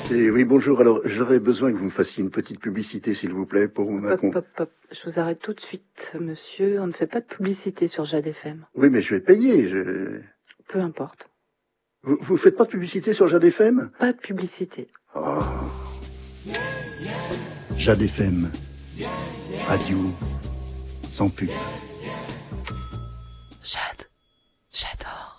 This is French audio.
Et oui, bonjour. Alors, j'aurais besoin que vous me fassiez une petite publicité, s'il vous plaît, pour ma... Hop. Je vous arrête tout de suite, monsieur. On ne fait pas de publicité sur Jade FM. Oui, mais je vais payer. Peu importe. Vous faites pas de publicité sur Jade FM? Pas de publicité. Oh. Jade FM. Radio. Sans pub. Jade. J'adore.